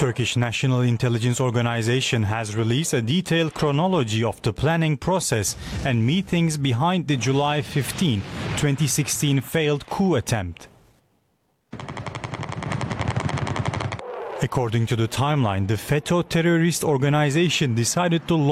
Turkish National Intelligence Organization has released a detailed chronology of the planning process and meetings behind the July 15, 2016 failed coup attempt. According to the timeline, the FETÖ terrorist organization decided to